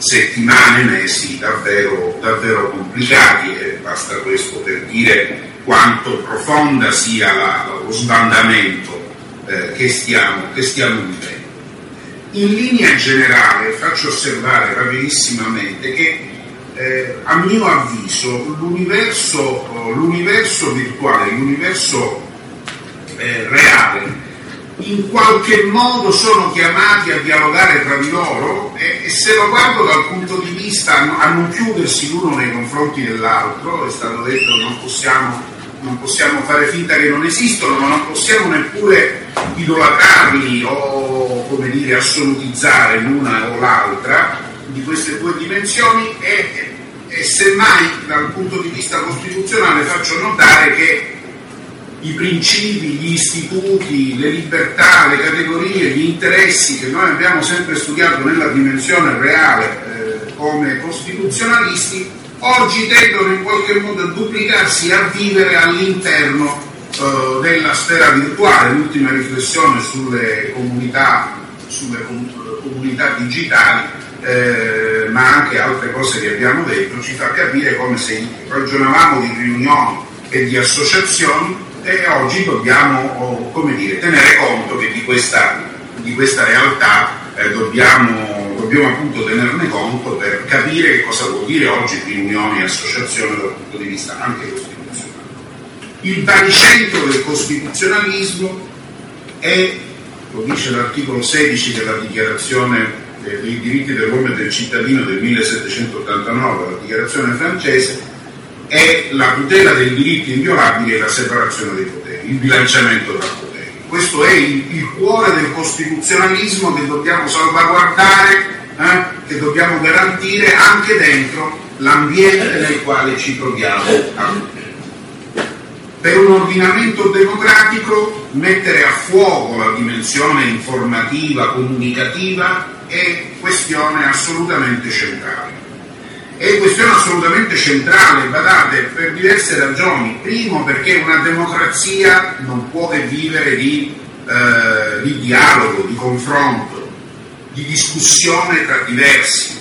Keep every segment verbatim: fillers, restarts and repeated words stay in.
settimane, mesi davvero, davvero complicati, e basta questo per dire quanto profonda sia la, lo sbandamento eh, che, stiamo, che stiamo vivendo. In linea generale faccio osservare rapidissimamente che eh, a mio avviso l'universo, l'universo virtuale, l'universo eh, reale in qualche modo sono chiamati a dialogare tra di loro, e, e se lo guardo dal punto di vista a non chiudersi l'uno nei confronti dell'altro. È stato detto che non possiamo, non possiamo fare finta che non esistono, ma non possiamo neppure idolatrarli o, come dire, assolutizzare l'una o l'altra di queste due dimensioni, e, e semmai dal punto di vista costituzionale faccio notare che i principi, gli istituti, le libertà, le categorie, gli interessi che noi abbiamo sempre studiato nella dimensione reale eh, come costituzionalisti, oggi tendono in qualche modo a duplicarsi e a vivere all'interno eh, della sfera virtuale. L'ultima riflessione sulle comunità, sulle comunità digitali, eh, ma anche altre cose che abbiamo detto, ci fa capire come se ragionavamo di riunioni e di associazioni, e oggi dobbiamo, come dire, tenere conto che di questa, di questa realtà eh, dobbiamo, dobbiamo appunto tenerne conto per capire che cosa vuol dire oggi riunioni e associazioni dal punto di vista anche costituzionale. Il baricentro del costituzionalismo è, lo dice l'articolo sedici della Dichiarazione dei diritti dell'uomo e del cittadino del millesettecentottantanove, la dichiarazione francese, è la tutela dei diritti inviolabili e la separazione dei poteri, il bilanciamento tra poteri. Questo è il, il cuore del costituzionalismo che dobbiamo salvaguardare, eh, che dobbiamo garantire anche dentro l'ambiente nel quale ci troviamo. Per un ordinamento democratico mettere a fuoco la dimensione informativa, comunicativa è questione assolutamente centrale. È questione assolutamente centrale, badate, per diverse ragioni. Primo, perché una democrazia non può che vivere di, eh, di dialogo, di confronto, di discussione tra diversi.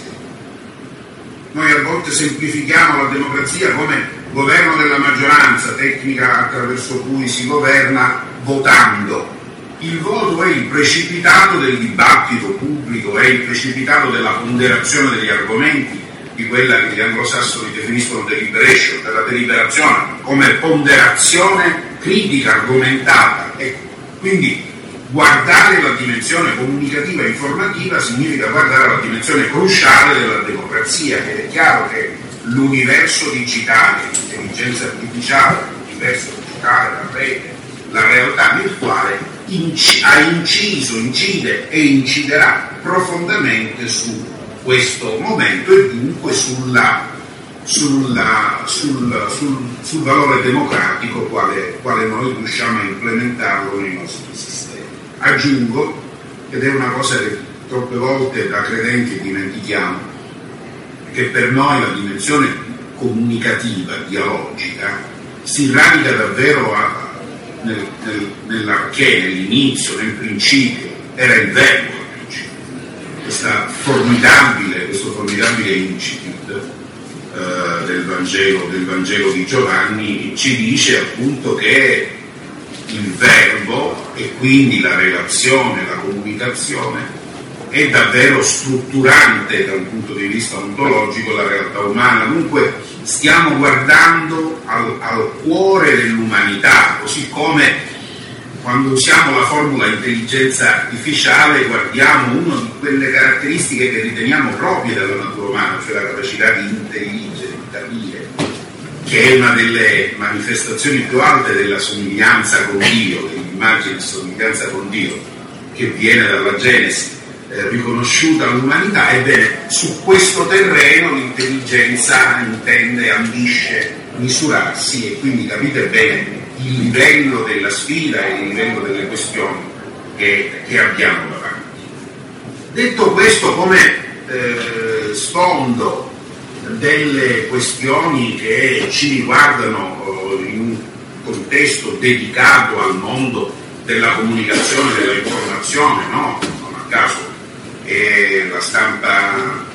Noi a volte semplifichiamo la democrazia come governo della maggioranza, tecnica attraverso cui si governa votando. Il voto è il precipitato del dibattito pubblico, è il precipitato della ponderazione degli argomenti, di quella che gli anglosassoni definiscono deliberation, della deliberazione come ponderazione critica, argomentata. Ecco, quindi guardare la dimensione comunicativa e informativa significa guardare la dimensione cruciale della democrazia, ed è chiaro che l'universo digitale, l'intelligenza artificiale, l'universo digitale, la rete, la realtà virtuale inc- ha inciso, incide e inciderà profondamente su questo momento e dunque sulla, sulla, sul, sul, sul valore democratico quale, quale noi riusciamo a implementarlo nei nostri sistemi. Aggiungo, ed è una cosa che troppe volte da credenti dimentichiamo, che per noi la dimensione comunicativa, dialogica, si radica davvero a, nel, nel, nell'arché, nell'inizio, nel principio, era il verbo. Questa formidabile, questo formidabile incipit eh, del, Vangelo, del Vangelo di Giovanni ci dice appunto che il verbo e quindi la relazione, la comunicazione è davvero strutturante dal punto di vista ontologico la realtà umana. Dunque stiamo guardando al, al cuore dell'umanità, così come quando usiamo la formula intelligenza artificiale guardiamo una di quelle caratteristiche che riteniamo proprie della natura umana, cioè la capacità di intelligere, di capire, che è una delle manifestazioni più alte della somiglianza con Dio, dell'immagine di somiglianza con Dio, che viene dalla Genesi, eh, riconosciuta all'umanità. Ebbene, su questo terreno l'intelligenza intende, ambisce misurarsi, e quindi capite bene il livello della sfida e il livello delle questioni che, che abbiamo davanti. Detto questo, come eh, sfondo delle questioni che ci riguardano eh, in un contesto dedicato al mondo della comunicazione e dell'informazione, no? Non a caso è la stampa